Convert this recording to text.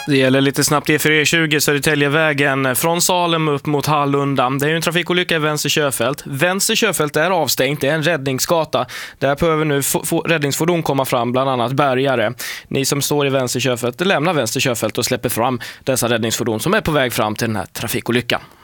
Det gäller lite snabbt E4E20 Södertäljevägen från Salem upp mot Hallunda. Det är ju en trafikolycka i vänster körfält. Vänster körfält är avstängt, det är en räddningsgata. Där behöver nu räddningsfordon komma fram, bland annat bärgare. Ni som står i vänster körfält lämnar vänster körfält och släpper fram dessa räddningsfordon som är på väg fram till den här trafikolyckan.